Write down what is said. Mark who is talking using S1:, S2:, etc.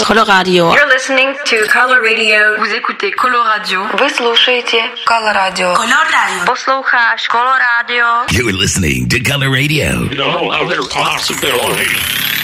S1: Coloradio.
S2: You're listening to Color Radio.
S3: Vous écoutez Coloradio.
S2: Вы слушаете Color Radio.
S3: Coloradio.
S2: Posloucháš Color Radio.
S4: You're listening to Color Radio.
S5: No other possibility.